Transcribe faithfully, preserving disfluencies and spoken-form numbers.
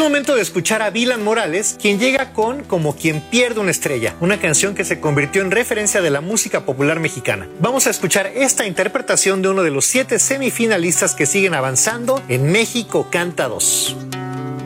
momento de escuchar a Vilan Morales, quien llega con Como quien pierde una estrella, una canción que se convirtió en referencia de la música popular mexicana. Vamos a escuchar esta interpretación de uno de los siete semifinalistas que siguen avanzando en México Canta dos.